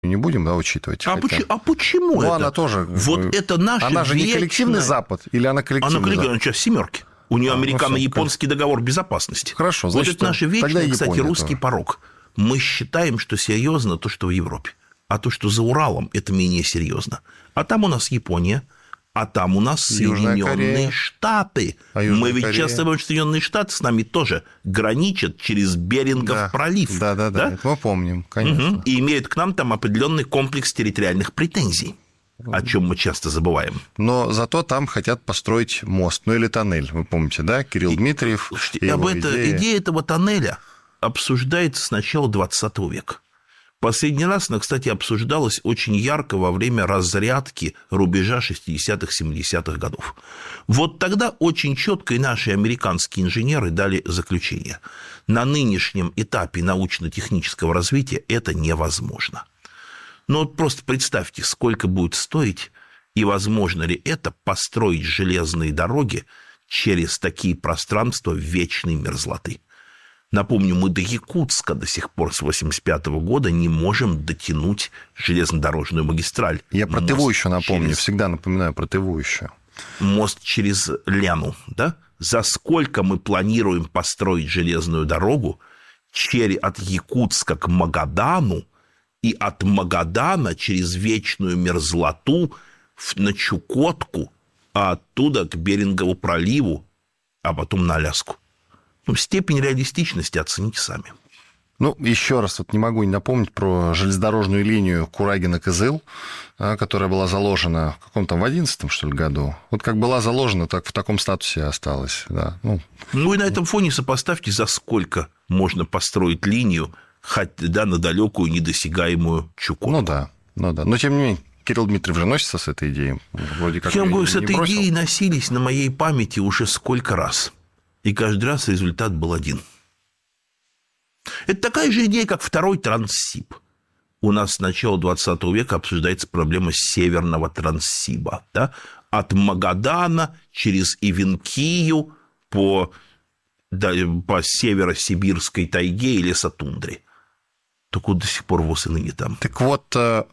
не будем, да, учитывать. А почему ну, это? Она тоже... Вот это наша Она же не коллективный Запад, или она коллективный Запад? Она сейчас семерки. У нее американо-японский договор безопасности. Хорошо, вот значит, это наш вечный, кстати, русский тоже. порок. Мы считаем, что серьезно то, что в Европе. А то, что за Уралом, это менее серьезно. А там у нас Япония, а там у нас Соединенные Штаты. Мы ведь часто говорим, что Соединенные Штаты с нами тоже граничат через Берингов пролив. Да, это мы помним, конечно. И имеют к нам там определенный комплекс территориальных претензий, о чем мы часто забываем. Но зато там хотят построить мост, ну или тоннель, вы помните, да? Кирилл Дмитриев. Идея этого тоннеля обсуждается с начала 20 века. Последний раз она, кстати, обсуждалась очень ярко во время разрядки рубежа 60-х, 70-х годов. Вот тогда очень четко и наши американские инженеры дали заключение. На нынешнем этапе научно-технического развития это невозможно. Но вот просто представьте, сколько будет стоить и возможно ли это построить железные дороги через такие пространства вечной мерзлоты. Напомню, мы до Якутска до сих пор с 1985 года не можем дотянуть железнодорожную магистраль. Я про Тыву еще напомню, всегда напоминаю про Тыву еще. Мост через Ляну, да? За сколько мы планируем построить железную дорогу от Якутска к Магадану и от Магадана через вечную мерзлоту на Чукотку, а оттуда к Берингову проливу, а потом на Аляску. Степень реалистичности оцените сами. Ну, еще раз, вот не могу не напомнить про железнодорожную линию Курагина-Кызыл, которая была заложена в каком-то в 11-м, что ли, году. Вот как была заложена, так в таком статусе осталась. Да. Ну, и на этом фоне сопоставьте, за сколько можно построить линию, да, на далекую недосягаемую Чукотку. Ну да. Но тем не менее, Кирилл Дмитриев же носится с этой идеей. Вроде как я говорю, с этой идеей носились на моей памяти уже сколько раз. И каждый раз результат был один. Это такая же идея, как второй Транссиб. У нас с начала 20 века обсуждается проблема Северного Транссиба. Да? От Магадана через Ивенкию по северо-сибирской тайге и лесотундре. Так вот до сих пор ВОЗ и ныне там. Так вот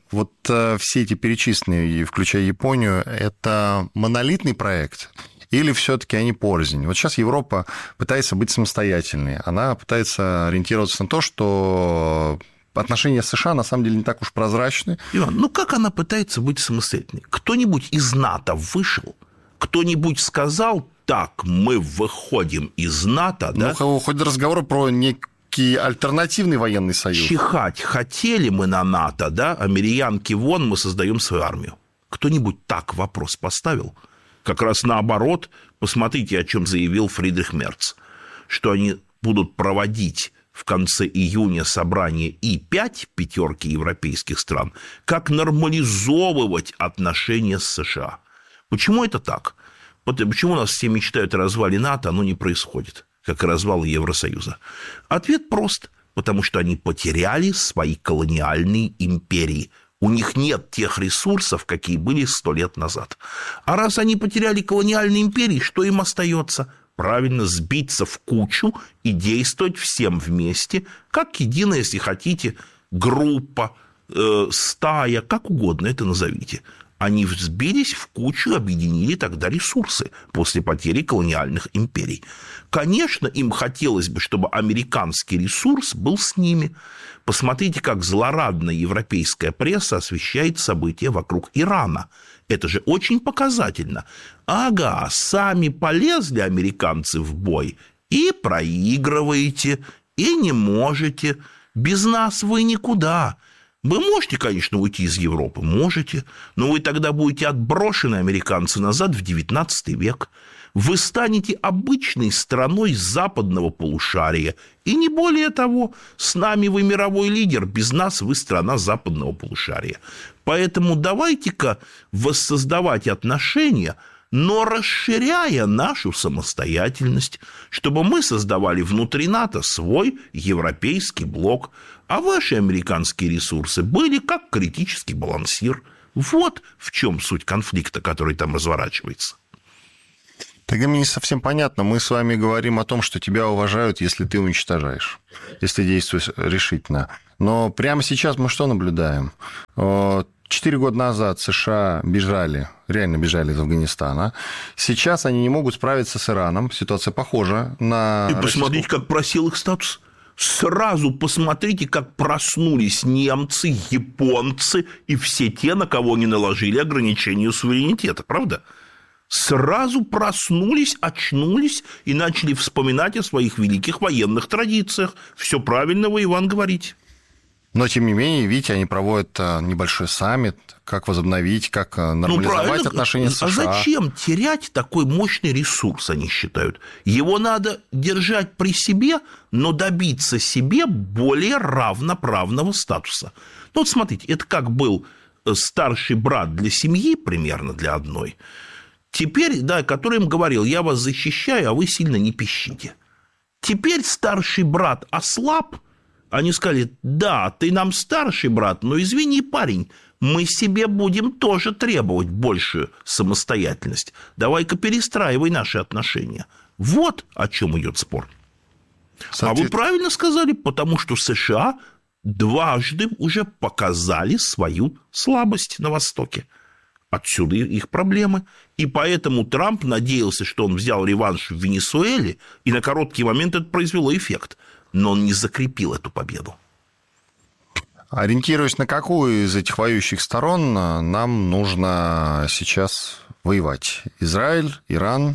все эти перечисленные, включая Японию, это монолитный проект? Или все-таки они порознь? Вот сейчас Европа пытается быть самостоятельной. Она пытается ориентироваться на то, что отношения с США на самом деле не так уж прозрачны. Иван, как она пытается быть самостоятельной? Кто-нибудь из НАТО вышел? Кто-нибудь сказал, так, мы выходим из НАТО? Да? Хоть разговор про некий альтернативный военный союз. Чихать хотели мы на НАТО, да? Американки вон, мы создаем свою армию. Кто-нибудь так вопрос поставил? Как раз наоборот, посмотрите, о чем заявил Фридрих Мерц, что они будут проводить в конце июня собрание И-5, пятерки европейских стран, как нормализовывать отношения с США. Почему это так? Почему у нас все мечтают о развале НАТО, оно не происходит, как и развал Евросоюза? Ответ прост, потому что они потеряли свои колониальные империи. У них нет тех ресурсов, какие были 100 лет назад. А раз они потеряли колониальные империи, что им остается? Правильно, сбиться в кучу и действовать всем вместе, как единая, если хотите, группа, стая, как угодно это назовите. Они сбились в кучу и объединили тогда ресурсы после потери колониальных империй. Конечно, им хотелось бы, чтобы американский ресурс был с ними. Посмотрите, как злорадно европейская пресса освещает события вокруг Ирана. Это же очень показательно. Ага, сами полезли американцы в бой и проигрываете, и не можете. Без нас вы никуда. Вы можете, конечно, уйти из Европы, можете, но вы тогда будете отброшены, американцы, назад в XIX век. Вы станете обычной страной западного полушария. И не более того, с нами вы мировой лидер, без нас вы страна западного полушария. Поэтому давайте-ка воссоздавать отношения, но расширяя нашу самостоятельность, чтобы мы создавали внутри НАТО свой европейский блок, а ваши американские ресурсы были как критический балансир. Вот в чем суть конфликта, который там разворачивается. Тогда мне не совсем понятно. Мы с вами говорим о том, что тебя уважают, если ты уничтожаешь, если действуешь решительно. Но прямо сейчас мы что наблюдаем? 4 года назад США реально бежали из Афганистана. Сейчас они не могут справиться с Ираном. Ситуация похожа на... И посмотрите, как просел их статус. Сразу посмотрите, как проснулись немцы, японцы и все те, на кого они наложили ограничения суверенитета, правда? Сразу проснулись, очнулись и начали вспоминать о своих великих военных традициях. Все правильно вы, Иван, говорите. Но, тем не менее, видите, они проводят небольшой саммит, как возобновить, как нормализовать отношения с США. А зачем терять такой мощный ресурс, они считают? Его надо держать при себе, но добиться себе более равноправного статуса. Ну, вот смотрите, это как был старший брат для семьи, примерно для одной. Теперь, да, который им говорил: я вас защищаю, а вы сильно не пищите. Теперь старший брат ослаб. Они сказали: да, ты нам старший брат, но извини, парень, мы себе будем тоже требовать большую самостоятельность. Давай-ка перестраивай наши отношения. Вот о чем идет спор. А вы правильно сказали, потому что США дважды уже показали свою слабость на Востоке. Отсюда их проблемы. И поэтому Трамп надеялся, что он взял реванш в Венесуэле, и на короткий момент это произвело эффект. Но он не закрепил эту победу. Ориентируясь на какую из этих воюющих сторон нам нужно сейчас воевать? Израиль, Иран?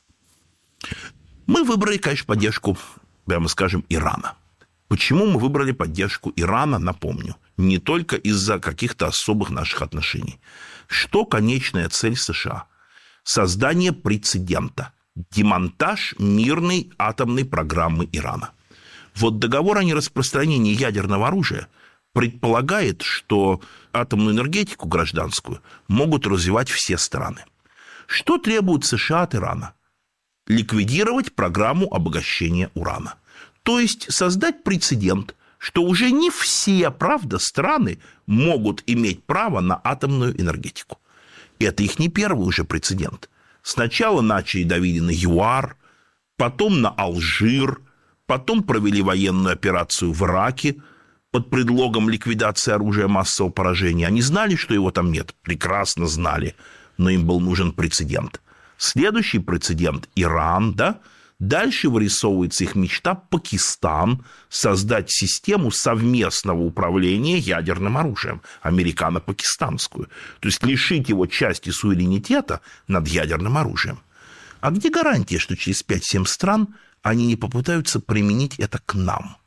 Мы выбрали, конечно, поддержку, прямо скажем, Ирана. Почему мы выбрали поддержку Ирана, напомню, не только из-за каких-то особых наших отношений. Что конечная цель США? Создание прецедента. Демонтаж мирной атомной программы Ирана. Вот договор о нераспространении ядерного оружия предполагает, что атомную энергетику гражданскую могут развивать все страны. Что требует США от Ирана? Ликвидировать программу обогащения урана. То есть создать прецедент, что уже не все, правда, страны могут иметь право на атомную энергетику. Это их не первый уже прецедент. Сначала начали давить на ЮАР, потом на Алжир, потом провели военную операцию в Ираке под предлогом ликвидации оружия массового поражения. Они знали, что его там нет, прекрасно знали, но им был нужен прецедент. Следующий прецедент – Иран, да? Дальше вырисовывается их мечта Пакистан создать систему совместного управления ядерным оружием, американо-пакистанскую. То есть лишить его части суверенитета над ядерным оружием. А где гарантия, что через 5-7 стран они не попытаются применить это к нам?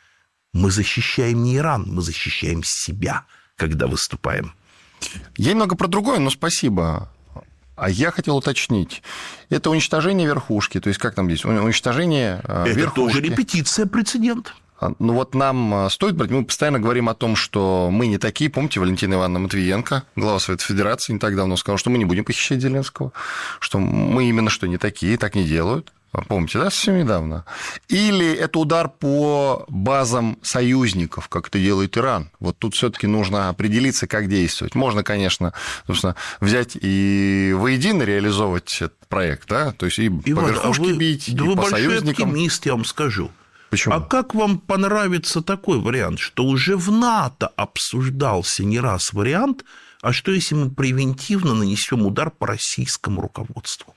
Мы защищаем не Иран, мы защищаем себя, когда выступаем. Я немного про другое, но спасибо. А я хотел уточнить. Это уничтожение верхушки. То есть, как там здесь? Уничтожение верхушки. Это тоже репетиция прецедента. Ну вот нам стоит брать, мы постоянно говорим о том, что мы не такие. Помните, Валентина Ивановна Матвиенко, глава Совета Федерации, не так давно сказала, что мы не будем похищать Зеленского, что мы именно что не такие, так не делают. Помните, да, совсем недавно? Или это удар по базам союзников, как это делает Иран? Вот тут все-таки нужно определиться, как действовать. Можно, конечно, собственно, взять и воедино реализовывать этот проект, да? То есть и Иван, по верхушке бить, и вы по большой союзникам. оптимист, я вам скажу. Почему? А как вам понравится такой вариант, что уже в НАТО обсуждался не раз вариант, а что если мы превентивно нанесем удар по российскому руководству?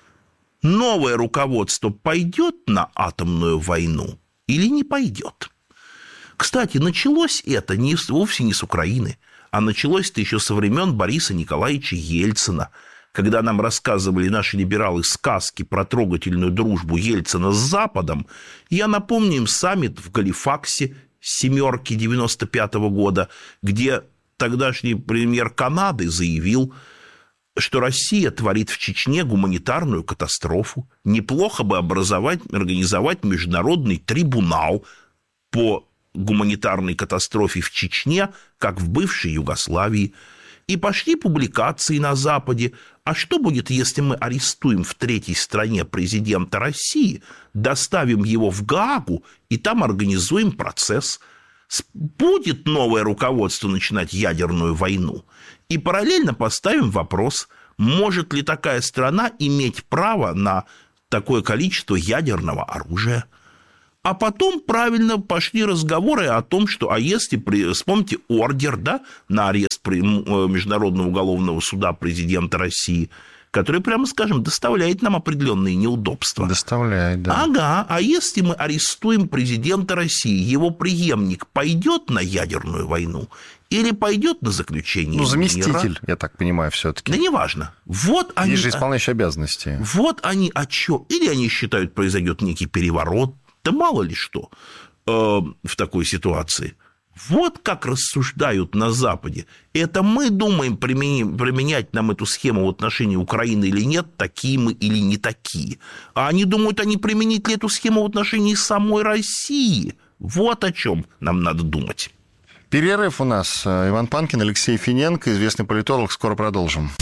Новое руководство пойдет на атомную войну или не пойдет? Кстати, началось это вовсе не с Украины, а началось это еще со времен Бориса Николаевича Ельцина, когда нам рассказывали наши либералы сказки про трогательную дружбу Ельцина с Западом. Я напомню им саммит в Галифаксе «семерки» 1995 года, где тогдашний премьер Канады заявил, что Россия творит в Чечне гуманитарную катастрофу. Неплохо бы организовать международный трибунал по гуманитарной катастрофе в Чечне, как в бывшей Югославии. И пошли публикации на Западе. А что будет, если мы арестуем в третьей стране президента России, доставим его в Гаагу и там организуем процесс? Будет новое руководство начинать ядерную войну? И параллельно поставим вопрос, Может ли такая страна иметь право на такое количество ядерного оружия? А потом правильно пошли разговоры о том, что, если, вспомните, ордер, да, на арест Международного уголовного суда президента России, который, прямо скажем, доставляет нам определенные неудобства. Доставляет, да. Ага, а если мы арестуем президента России, его преемник пойдет на ядерную войну или пойдет на заключение мира? Заместитель, я так понимаю, все-таки. Да неважно. Вот они... Есть же исполняющие обязанности. Вот они о чем. Или они считают, произойдет некий переворот, да мало ли что в такой ситуации. Вот как рассуждают на Западе. Это мы думаем, применять нам эту схему в отношении Украины или нет, такие мы или не такие. А они думают, они применить ли эту схему в отношении самой России. Вот о чем нам надо думать. Перерыв у нас. Иван Панкин, Алексей Финенко, известный политолог. Скоро продолжим.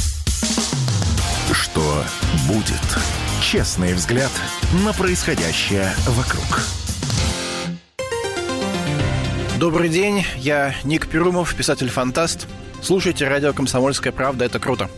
Что будет? Честный взгляд на происходящее вокруг. Добрый день, я Ник Перумов, писатель-фантаст. Слушайте радио «Комсомольская правда», это круто.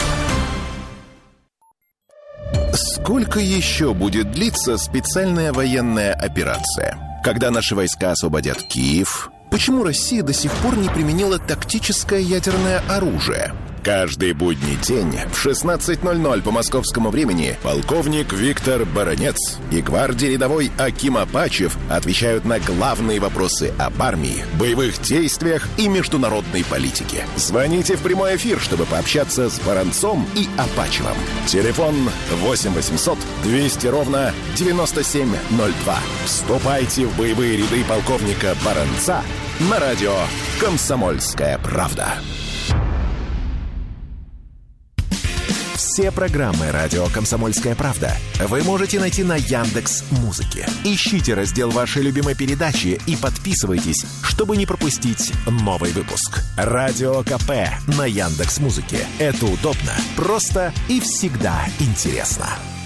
Сколько еще будет длиться специальная военная операция? Когда наши войска освободят Киев? Почему Россия до сих пор не применила тактическое ядерное оружие? Каждый будний день в 16:00 по московскому времени полковник Виктор Баранец и гвардии рядовой Аким Апачев отвечают на главные вопросы об армии, боевых действиях и международной политике. Звоните в прямой эфир, чтобы пообщаться с Баранцом и Апачевым. Телефон 8 800 200 ровно 9702. Вступайте в боевые ряды полковника Баранца на радио «Комсомольская правда». Все программы «Радио Комсомольская правда» вы можете найти на Яндекс.Музыке. Ищите раздел вашей любимой передачи и подписывайтесь, чтобы не пропустить новый выпуск. Радио КП на Яндекс.Музыке. Это удобно, просто и всегда интересно.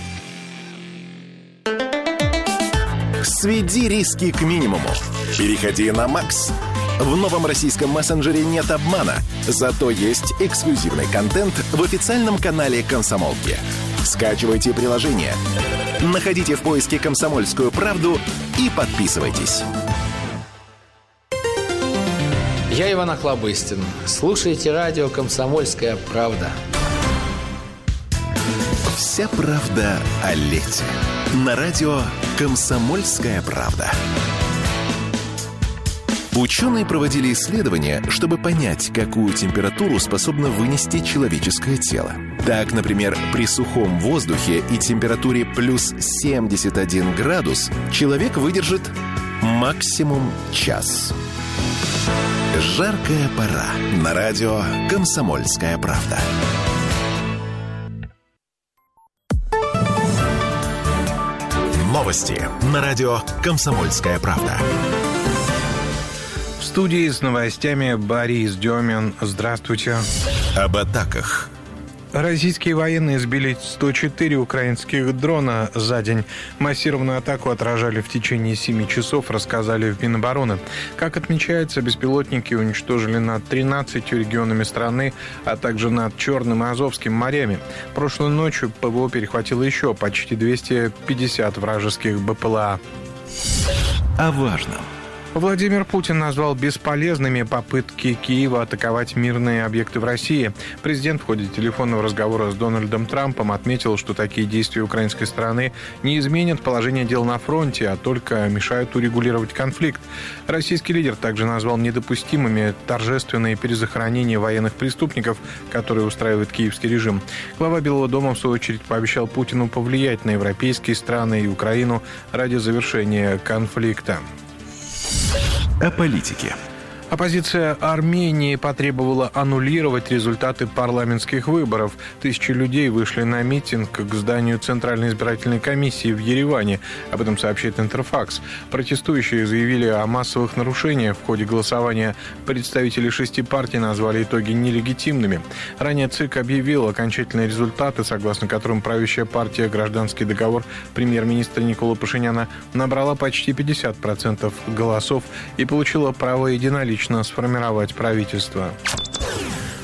Сведи риски к минимуму. Переходи на Макс. В новом российском мессенджере нет обмана, зато есть эксклюзивный контент в официальном канале «Комсомолки». Скачивайте приложение, находите в поиске «Комсомольскую правду» и подписывайтесь. Я Иван Охлобыстин. Слушайте радио «Комсомольская правда». Вся правда о лете. На радио «Комсомольская правда». Ученые проводили исследования, чтобы понять, какую температуру способно вынести человеческое тело. Так, например, при сухом воздухе и температуре плюс 71 градус человек выдержит максимум час. Жаркая пора. На радио «Комсомольская правда». Новости на радио «Комсомольская правда». В студии с новостями Борис Демин. Здравствуйте. Об атаках. Российские военные сбили 104 украинских дрона за день. Массированную атаку отражали в течение 7 часов, рассказали в Минобороны. Как отмечается, беспилотники уничтожили над 13 регионами страны, а также над Черным и Азовским морями. Прошлой ночью ПВО перехватило еще почти 250 вражеских БПЛА. О важном. Владимир Путин назвал бесполезными попытки Киева атаковать мирные объекты в России. Президент в ходе телефонного разговора с Дональдом Трампом отметил, что такие действия украинской стороны не изменят положение дел на фронте, а только мешают урегулировать конфликт. Российский лидер также назвал недопустимыми торжественные перезахоронения военных преступников, которые устраивает киевский режим. Глава Белого дома, в свою очередь, пообещал Путину повлиять на европейские страны и Украину ради завершения конфликта. О политике. Оппозиция Армении потребовала аннулировать результаты парламентских выборов. Тысячи людей вышли на митинг к зданию Центральной избирательной комиссии в Ереване. Об этом сообщает Интерфакс. Протестующие заявили о массовых нарушениях в ходе голосования. Представители 6 партий назвали итоги нелегитимными. Ранее ЦИК объявил окончательные результаты, согласно которым правящая партия «Гражданский договор» премьер-министра Николы Пашиняна набрала почти 50% голосов и получила право единолично сформировать правительство.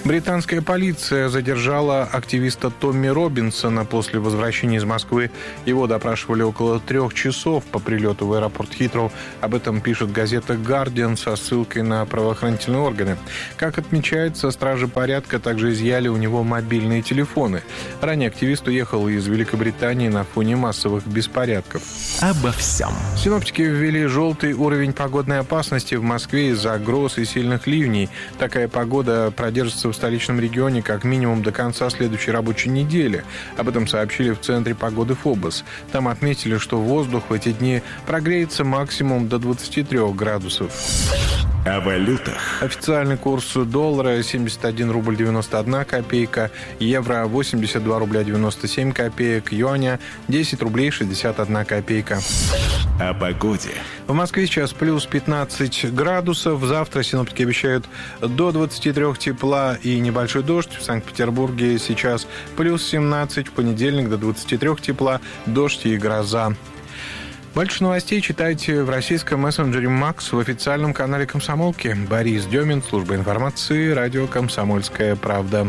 Британская полиция задержала активиста Томми Робинсона после возвращения из Москвы. Его допрашивали около 3 часов по прилету в аэропорт Хитроу. Об этом пишет газета «Гардиан» со ссылкой на правоохранительные органы. Как отмечается, стражи порядка также изъяли у него мобильные телефоны. Ранее активист уехал из Великобритании на фоне массовых беспорядков. Обо всем. Синоптики ввели желтый уровень погодной опасности в Москве из-за гроз и сильных ливней. Такая погода продержится в столичном регионе как минимум до конца следующей рабочей недели. Об этом сообщили в Центре погоды ФОБОС. Там отметили, что воздух в эти дни прогреется максимум до 23 градусов. О валютах. Официальный курс доллара 71 рубль 91 копейка, евро 82 рубля 97 копеек, юаня 10 рублей 61 копейка. О погоде. В Москве сейчас плюс 15 градусов. Завтра синоптики обещают до 23 тепла и небольшой дождь. В Санкт-Петербурге сейчас плюс 17, в понедельник до 23 тепла, дождь и гроза. Больше новостей читайте в российском мессенджере «Макс» в официальном канале «Комсомолки». Борис Демин, служба информации, радио «Комсомольская правда».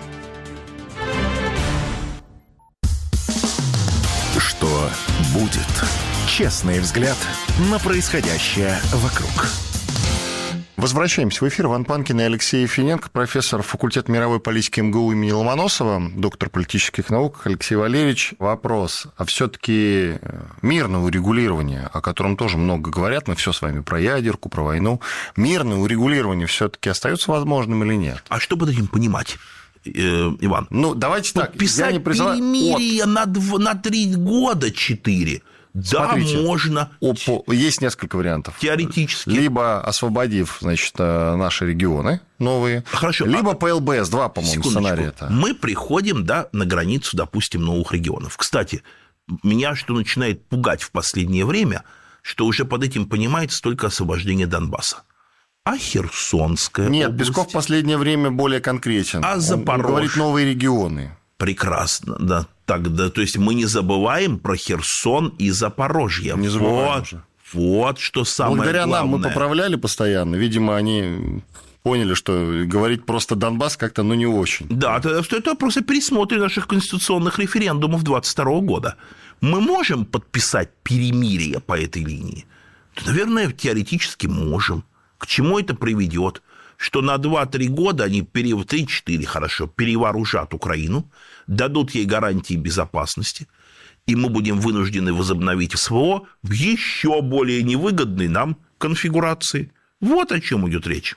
Что будет? Честный взгляд на происходящее вокруг. Возвращаемся в эфир. Иван Панкин и Алексей Ефименко, профессор факультета мировой политики МГУ имени Ломоносова, доктор политических наук. Алексей Валерьевич, вопрос. А все-таки мирное урегулирование, о котором тоже много говорят, мы все с вами про ядерку, про войну, мирное урегулирование все-таки остается возможным или нет? А что под этим понимать, Иван? Ну, давайте так. Подписать перемирие на 3 года 4. Да, смотрите, можно. Есть несколько вариантов. Теоретически. Либо освободив, значит, наши регионы новые, хорошо, либо по ЛБС-2, по-моему, сценарий это. Мы приходим, да, на границу, допустим, новых регионов. Кстати, меня что начинает пугать в последнее время, что уже под этим понимается только освобождение Донбасса. А Херсонская Нет, область? Песков в последнее время более конкретен. А Запорожье? Он говорит новые регионы. Прекрасно, да. Тогда, то есть мы не забываем про Херсон и Запорожье. Не забываем уже. Вот что самое Благодаря главное. нам мы поправляли постоянно. Видимо, они поняли, что говорить просто Донбасс как-то, не очень. Да, это просто пересмотр наших конституционных референдумов 22 года. Мы можем подписать перемирие по этой линии? Наверное, теоретически можем. К чему это приведет? Что на 2-3 года они, 3-4, хорошо, перевооружат Украину, дадут ей гарантии безопасности, и мы будем вынуждены возобновить СВО в еще более невыгодной нам конфигурации. Вот о чем идет речь.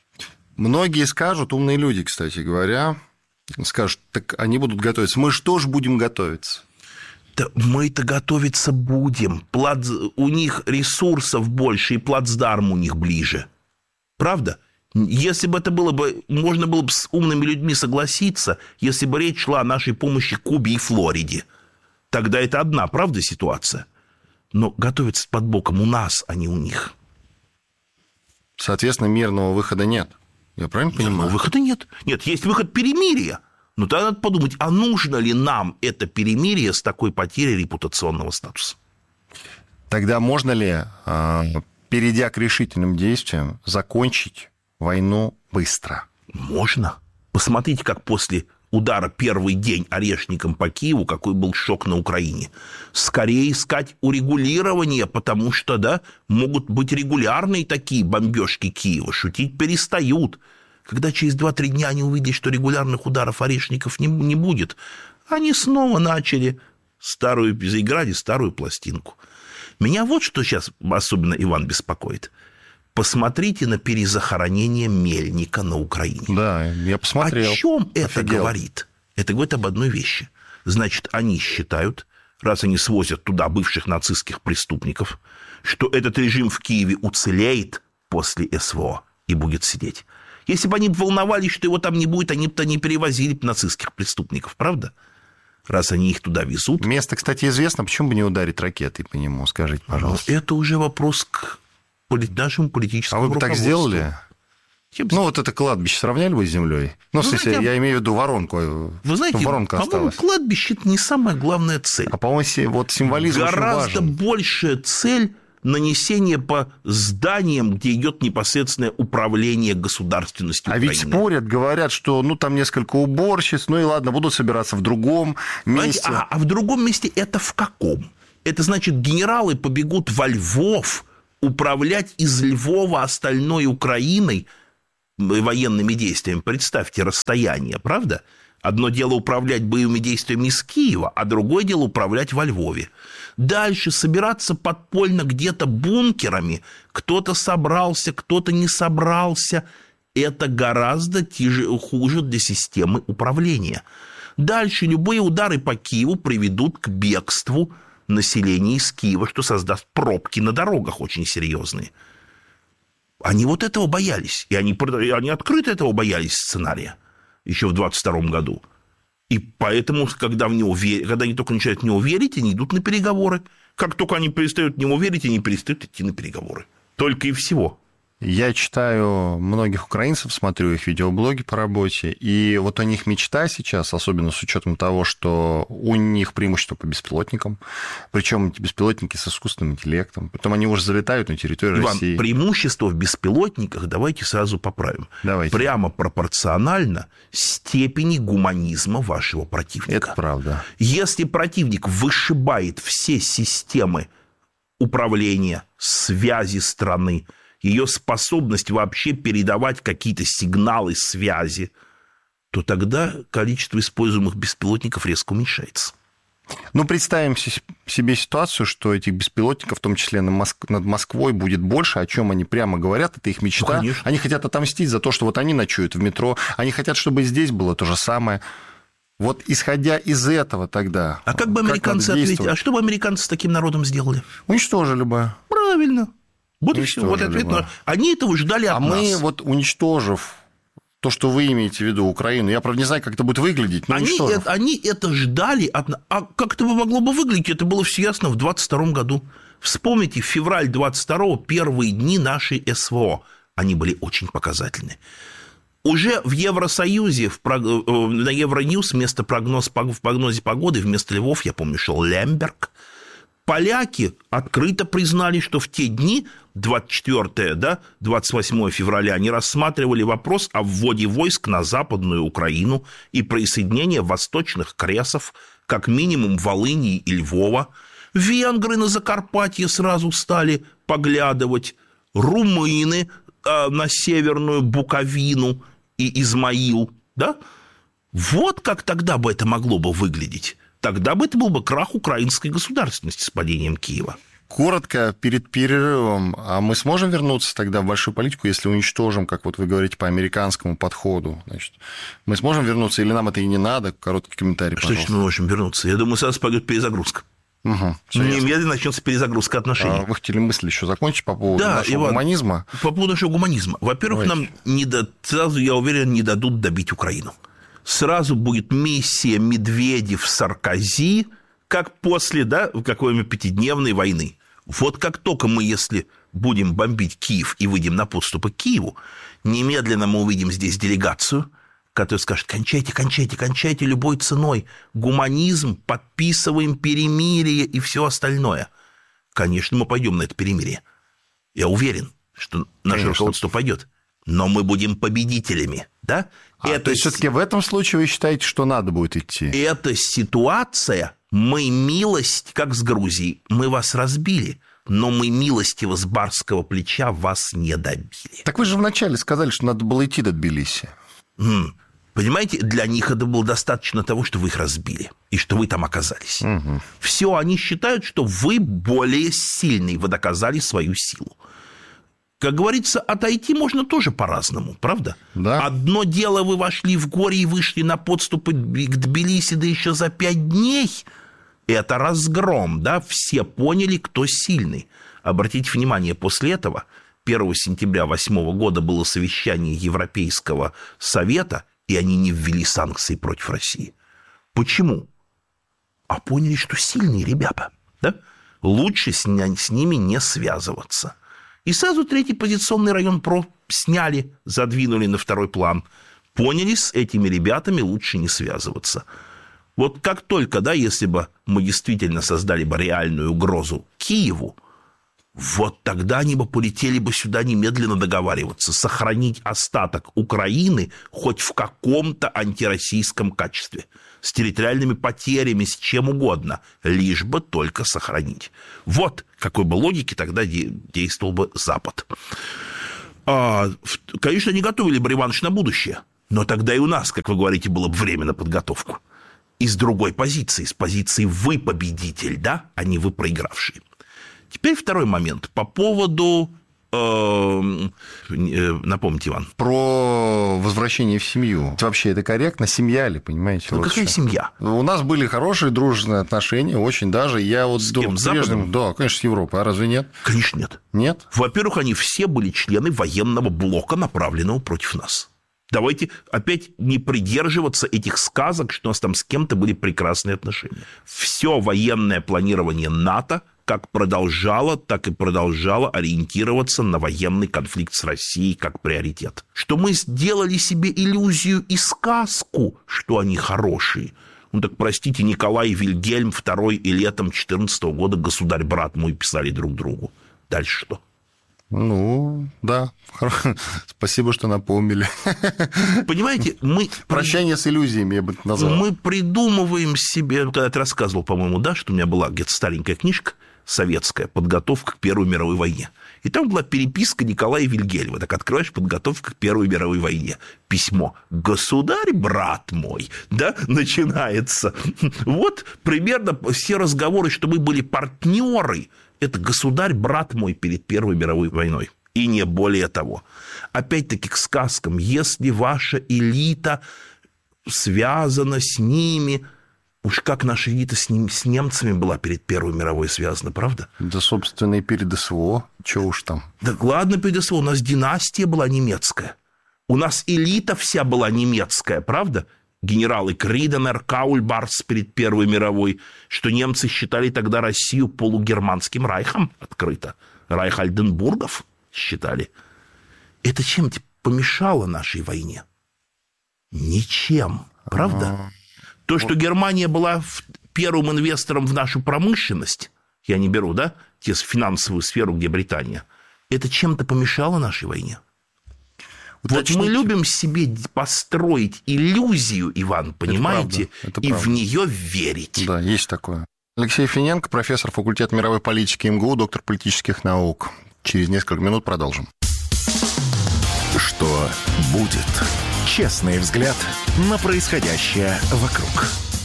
Многие скажут, умные люди, кстати говоря, скажут, так они будут готовиться. Мы же тоже будем готовиться. Да мы-то готовиться будем. У них ресурсов больше, и плацдарм у них ближе. Правда? Если бы это было бы, можно было бы с умными людьми согласиться, если бы речь шла о нашей помощи Кубе и Флориде. Тогда это одна, правда, ситуация? Но готовиться под боком у нас, а не у них. Соответственно, мирного выхода нет. Я правильно понимаю? Мирного выхода нет. Нет, есть выход перемирия. Но тогда надо подумать, а нужно ли нам это перемирие с такой потерей репутационного статуса? Тогда можно ли, перейдя к решительным действиям, закончить войну быстро? Можно. Посмотрите, как после удара первый день орешником по Киеву, какой был шок на Украине. Скорее искать урегулирование, потому что, да, могут быть регулярные такие бомбежки Киева. Шутить перестают. Когда через 2-3 дня они увидели, что регулярных ударов орешников не будет, они снова начали заиграли старую пластинку. Меня вот что сейчас особенно, Иван, беспокоит. Посмотрите на перезахоронение мельника на Украине. Да, я посмотрел. О чем это говорит? Это говорит об одной вещи. Значит, они считают, раз они свозят туда бывших нацистских преступников, что этот режим в Киеве уцелеет после СВО и будет сидеть. Если бы они волновались, что его там не будет, они бы не перевозили нацистских преступников, правда? Раз они их туда везут. Место, кстати, известно. Почему бы не ударить ракетой по нему? Скажите, пожалуйста. Это уже вопрос к нашему политическому руководству. А вы бы так сделали? Вот это кладбище сравняли бы с землей? В смысле, я имею в виду воронку. Вы знаете, воронка по-моему, осталась. Кладбище – это не самая главная цель. А, по-моему, вот символизм гораздо очень важен. большая цель нанесение по зданиям, где идет непосредственное управление государственностью Украины. А ведь спорят, говорят, что там несколько уборщиц, и ладно, будут собираться в другом месте. А в другом месте это в каком? Это значит, генералы побегут во Львов управлять из Львова остальной Украиной военными действиями. Представьте расстояние, правда? Одно дело управлять боевыми действиями из Киева, а другое дело управлять во Львове. Дальше собираться подпольно где-то бункерами. Кто-то собрался, кто-то не собрался. Это гораздо хуже для системы управления. Дальше любые удары по Киеву приведут к бегству населения из Киева, что создаст пробки на дорогах очень серьезные. Они вот этого боялись. И они открыто этого боялись сценария еще в 22 году. И поэтому, когда они только начинают в него верить, они идут на переговоры. Как только они перестают в него верить, они перестают идти на переговоры. Только и всего. Я читаю многих украинцев, смотрю их видеоблоги по работе, и вот у них мечта сейчас, особенно с учетом того, что у них преимущество по беспилотникам, причем эти беспилотники с искусственным интеллектом, потом они уже залетают на территорию России. Преимущество в беспилотниках, давайте сразу поправим, прямо пропорционально степени гуманизма вашего противника. Это правда. Если противник вышибает все системы управления, связи страны, ее способность вообще передавать какие-то сигналы связи, то тогда количество используемых беспилотников резко уменьшается. Представим себе ситуацию, что этих беспилотников, в том числе над Москвой, будет больше, о чем они прямо говорят, это их мечта. Они хотят отомстить за то, что вот они ночуют в метро, они хотят, чтобы здесь было то же самое. Вот исходя из этого тогда... А как бы американцы ответили? А что бы американцы с таким народом сделали? Уничтожили бы. Правильно. Вот и все. Вот ответ. Они этого ждали от нас. А мы, вот уничтожив то, что вы имеете в виду, Украину, я, правда, не знаю, как это будет выглядеть, но они это ждали от нас. А как это могло бы выглядеть? Это было все ясно в 22 году. Вспомните, февраль 22-го, первые дни нашей СВО. Они были очень показательны. Уже в Евросоюзе, на Евроньюз в прогнозе погоды вместо Львов, я помню, шел Лемберг. Поляки открыто признали, что в те дни, 24-28 февраля, они рассматривали вопрос о вводе войск на Западную Украину и присоединении восточных кресов, как минимум Волыни и Львова. Венгры на Закарпатье сразу стали поглядывать, румыны на Северную Буковину и Измаил. Да? Вот как тогда бы это могло бы выглядеть. Тогда бы это был бы крах украинской государственности с падением Киева. Коротко, перед перерывом, а мы сможем вернуться тогда в большую политику, если уничтожим, как вот вы говорите, по американскому подходу? Значит, мы сможем вернуться или нам это и не надо? Короткий комментарий, пожалуйста. Что мы можем вернуться? Я думаю, сразу пойдет перезагрузка. Немедленно начнется перезагрузка отношений. Вы хотели мысли еще закончить по поводу нашего гуманизма? По поводу нашего гуманизма. Во-первых, нам сразу, я уверен, не дадут добить Украину. Сразу будет миссия Медведев-Саркози, как после, какой-нибудь пятидневной войны. Вот как только мы, если будем бомбить Киев и выйдем на подступы к Киеву, немедленно мы увидим здесь делегацию, которая скажет: кончайте любой ценой. Гуманизм, подписываем перемирие и все остальное. Конечно, мы пойдем на это перемирие. Я уверен, что наше руководство пойдет. Но мы будем победителями, да? То есть, все-таки в этом случае вы считаете, что надо будет идти? Эта ситуация, мы милость, как с Грузией, мы вас разбили, но мы милостиво с барского плеча вас не добили. Так вы же вначале сказали, что надо было идти до Тбилиси. Понимаете, для них это было достаточно того, что вы их разбили, и что вы там оказались. Все, они считают, что вы более сильный, вы доказали свою силу. Как говорится, отойти можно тоже по-разному, правда? Да. Одно дело, вы вошли в горе и вышли на подступы к Тбилиси, да еще за 5 дней. Это разгром, да? Все поняли, кто сильный. Обратите внимание, после этого 1 сентября 2008 года было совещание Европейского Совета, и они не ввели санкции против России. Почему? А поняли, что сильные ребята, да? Лучше с ними не связываться. И сразу 3-й позиционный район сняли, задвинули на второй план. Поняли, с этими ребятами лучше не связываться. Вот как только, если бы мы действительно создали бы реальную угрозу Киеву, вот тогда они бы полетели бы сюда немедленно договариваться, сохранить остаток Украины хоть в каком-то антироссийском качестве, с территориальными потерями, с чем угодно, лишь бы только сохранить. Вот какой бы логике тогда действовал бы Запад. Конечно, они готовили бы реванш на будущее, но тогда и у нас, как вы говорите, было бы время на подготовку. И с другой позиции, с позиции «вы победитель», да, а не «вы проигравший». Теперь второй момент по поводу... напомните, Иван. Про возвращение в семью. Вообще это корректно? Семья ли, понимаете? Ну, какая семья? У нас были хорошие дружественные отношения, очень даже. Я вот с кем? С Западом? Да, конечно, с Европой. А разве нет? Конечно, нет. Нет? Во-первых, они все были члены военного блока, направленного против нас. Давайте опять не придерживаться этих сказок, что у нас там с кем-то были прекрасные отношения. Все военное планирование НАТО как продолжало, так и продолжало ориентироваться на военный конфликт с Россией как приоритет. Что мы сделали себе иллюзию и сказку, что они хорошие. Ну так, простите, Николай Вильгельм II и летом 2014 года государь-брат мой писали друг другу. Дальше что? Ну, да. Спасибо, что напомнили. Понимаете, мы... Прощание с иллюзиями, я бы это назвал. Мы придумываем себе... Когда ты рассказывал, по-моему, да, что у меня была где-то старенькая книжка советская «Подготовка к Первой мировой войне». И там была переписка Николая Вильгельма. Так открываешь «Подготовка к Первой мировой войне». Письмо «Государь, брат мой», да, начинается. Вот примерно все разговоры, что мы были партнеры. Это «Государь, брат мой» перед Первой мировой войной. И не более того. Опять-таки к сказкам. Если ваша элита связана с ними... Уж как наша элита с немцами была перед Первой мировой связана, правда? Да, собственно, и перед СВО. Чего уж там. Да ладно, перед СВО. У нас династия была немецкая. У нас элита вся была немецкая, правда? Генералы Криденер, Каульбарс перед Первой мировой, что немцы считали тогда Россию полугерманским райхом открыто. Райх Альденбургов считали. Это чем-то помешало нашей войне? Ничем, правда? То, что Германия была первым инвестором в нашу промышленность, я не беру, да, те финансовую сферу, где Британия, это чем-то помешало нашей войне? Вот мы любим себе построить иллюзию, Иван, понимаете, это и правда. В нее верить. Да, есть такое. Алексей Финенко, профессор факультета мировой политики МГУ, доктор политических наук. Через несколько минут продолжим. Что будет? Честный взгляд на происходящее вокруг.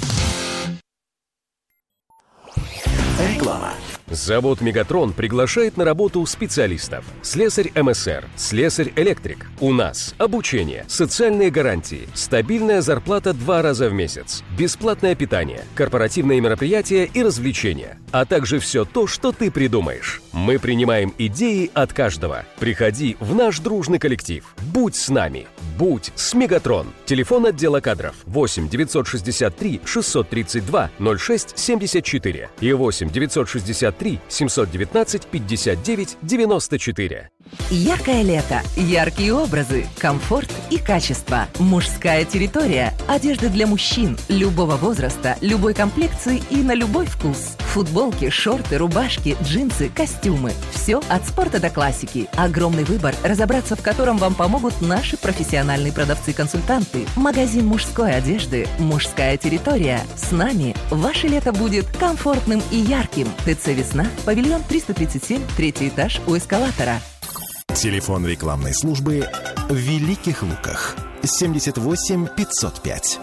Реклама. Завод «Мегатрон» приглашает на работу специалистов. Слесарь МСР, слесарь-электрик. У нас обучение, социальные гарантии, стабильная зарплата 2 раза в месяц, бесплатное питание, корпоративные мероприятия и развлечения, а также все то, что ты придумаешь. Мы принимаем идеи от каждого. Приходи в наш дружный коллектив. Будь с нами. Будь с «Мегатрон». Телефон отдела кадров 8 963 632 06 74 и 8 963 719 59 94. Яркое лето, яркие образы, комфорт и качество. Мужская территория. Одежда для мужчин любого возраста, любой комплекции и на любой вкус. Футболки, шорты, рубашки, джинсы, костюмы. Все от спорта до классики. Огромный выбор, разобраться в котором вам помогут наши профессиональные продавцы-консультанты. Магазин мужской одежды «Мужская территория». С нами ваше лето будет комфортным и ярким. ТЦ «Весна», павильон 337, 3-й этаж у эскалатора. Телефон рекламной службы в Великих Луках. 78 505.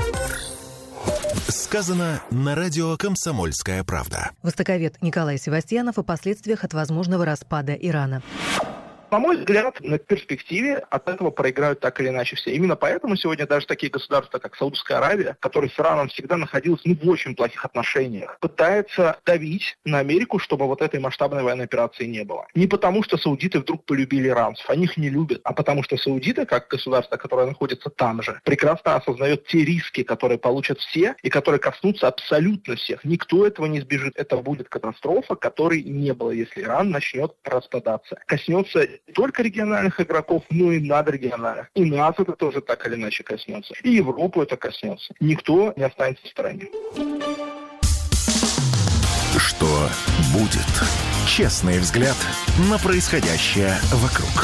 Сказано на радио «Комсомольская правда». Востоковед Николай Севастьянов о последствиях от возможного распада Ирана. На мой взгляд, на перспективе от этого проиграют так или иначе все. Именно поэтому сегодня даже такие государства, как Саудовская Аравия, которая с Ираном всегда находилась в очень плохих отношениях, пытается давить на Америку, чтобы вот этой масштабной военной операции не было. Не потому, что саудиты вдруг полюбили иранцев, они их не любят, а потому что саудиты, как государство, которое находится там же, прекрасно осознает те риски, которые получат все и которые коснутся абсолютно всех. Никто этого не избежит. Это будет катастрофа, которой не было, если Иран начнет распадаться. Коснется не только региональных игроков, но и надрегиональных. И нас это тоже так или иначе коснется. И Европу это коснется. Никто не останется в стороне. Что будет? Честный взгляд на происходящее вокруг.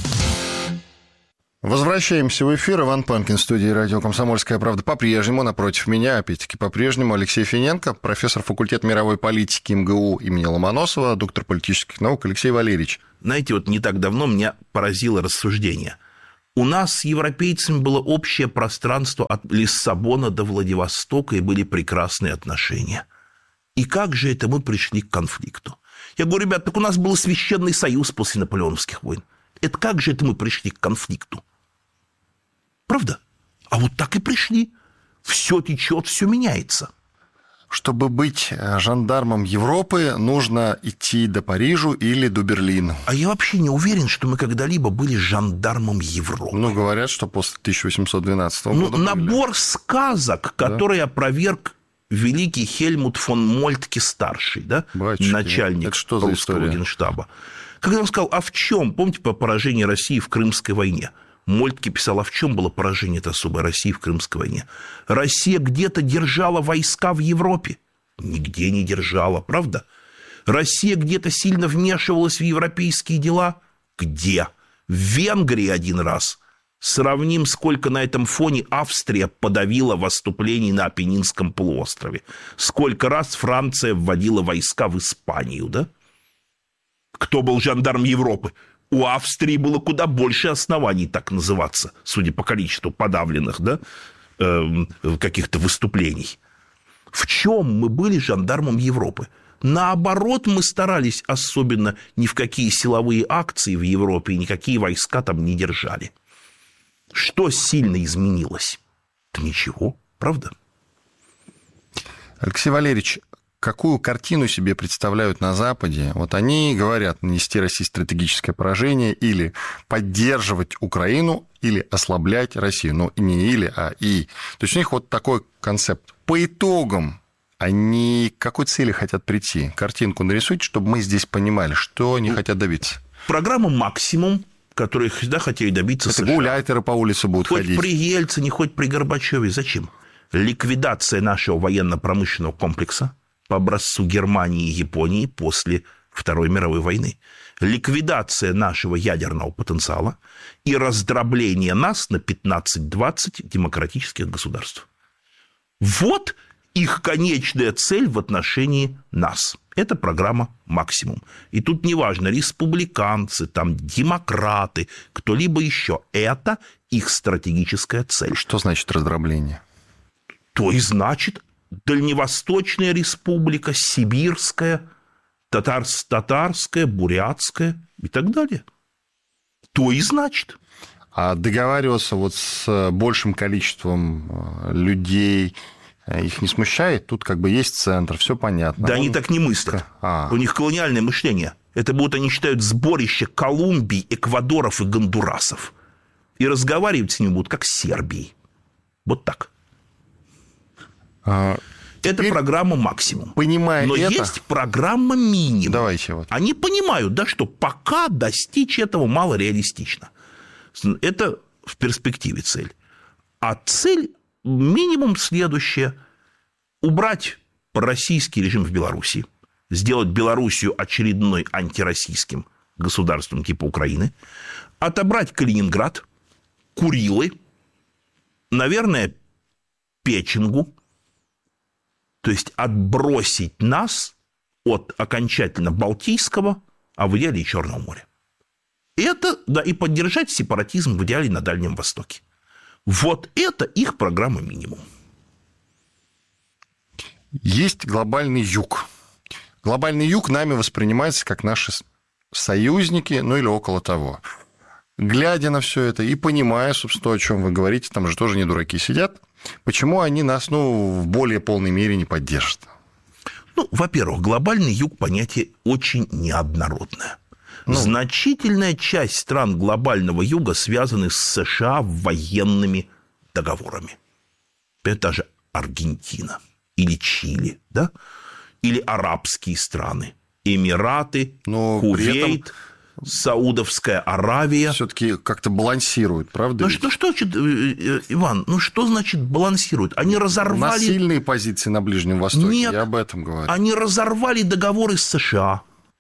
Возвращаемся в эфир. Иван Панкин, в студии радио «Комсомольская правда». По-прежнему, напротив меня, опять-таки, по-прежнему Алексей Финенко, профессор факультета мировой политики МГУ имени Ломоносова, доктор политических наук Алексей Валерьевич. Знаете, вот не так давно меня поразило рассуждение. У нас с европейцами было общее пространство от Лиссабона до Владивостока, и были прекрасные отношения. И как же это мы пришли к конфликту? Я говорю, ребят, так у нас был Священный Союз после наполеоновских войн. Это как же это мы пришли к конфликту? Правда? А вот так и пришли. Все течет, все меняется. Чтобы быть жандармом Европы, нужно идти до Парижа или до Берлина. А я вообще не уверен, что мы когда-либо были жандармом Европы. Ну, говорят, что после 1812 года. Набор сказок, который опроверг великий Хельмут фон Мольтке-старший, да? Начальник русского генштаба. Когда он сказал, а в чем, помните, по поражению России в Крымской войне? Мольтке писал, а в чем было поражение этой особой России в Крымской войне? Россия где-то держала войска в Европе? Нигде не держала, правда? Россия где-то сильно вмешивалась в европейские дела? Где? В Венгрии один раз. Сравним, сколько на этом фоне Австрия подавила выступлений на Апеннинском полуострове. Сколько раз Франция вводила войска в Испанию, да? Кто был жандарм Европы? У Австрии было куда больше оснований так называться, судя по количеству подавленных, да, каких-то выступлений. В чем мы были жандармом Европы? Наоборот, мы старались особенно ни в какие силовые акции в Европе и никакие войска там не держали. Что сильно изменилось? Да ничего, правда? Алексей Валерьевич, какую картину себе представляют на Западе? Вот они говорят, нанести России стратегическое поражение или поддерживать Украину, или ослаблять Россию. Ну, не или, а и. То есть у них вот такой концепт. По итогам они к какой цели хотят прийти? Картинку нарисуйте, чтобы мы здесь понимали, что они хотят добиться. Программа «Максимум», которые всегда хотели добиться это США. гауляйтеры по улице будут ходить. Хоть при Ельцине, хоть при Горбачеве. Зачем? Ликвидация нашего военно-промышленного комплекса по образцу Германии и Японии после Второй мировой войны. Ликвидация нашего ядерного потенциала и раздробление нас на 15-20 демократических государств. Вот их конечная цель в отношении нас. Это программа «Максимум». И тут неважно, республиканцы, там, демократы, кто-либо еще. Это их стратегическая цель. Что значит раздробление? То и значит Дальневосточная республика, Сибирская, Татарская, Бурятская и так далее. То и значит. А договариваться вот с большим количеством людей их не смущает? Тут как бы есть центр, все понятно. Да они так не мыслят. У них колониальное мышление. Это будут, они считают, сборище Колумбий, Эквадоров и Гондурасов. И разговаривать с ними будут как с Сербией. Вот так. Это программа «Максимум». Но это... есть программа «Минимум». Давайте вот. Они понимают, да, что пока достичь этого мало реалистично. Это в перспективе цель. А цель минимум следующая. Убрать пророссийский режим в Беларуси. Сделать Белоруссию очередной антироссийским государством типа Украины. Отобрать Калининград, Курилы, наверное, Печенгу. То есть отбросить нас от окончательно Балтийского, а в идеале и Черного моря. Это, да, и поддержать сепаратизм в идеале на Дальнем Востоке. Вот это их программа «Минимум». Есть глобальный юг. Глобальный юг нами воспринимается как наши союзники, ну или около того. Глядя на все это и понимая, собственно, то, о чем вы говорите, там же тоже не дураки сидят, почему они нас, в более полной мере не поддержат? Во-первых, глобальный юг – понятие очень неоднородное. Значительная часть стран глобального юга связаны с США военными договорами. Это же Аргентина или Чили, да? Или арабские страны. Эмираты, Кувейт, Саудовская Аравия. Все-таки как-то балансируют, правда? Что значит, Иван, что значит балансируют? Они разорвали... У нас сильные позиции на Ближнем Востоке, Нет, я об этом говорю. Они разорвали договоры с США.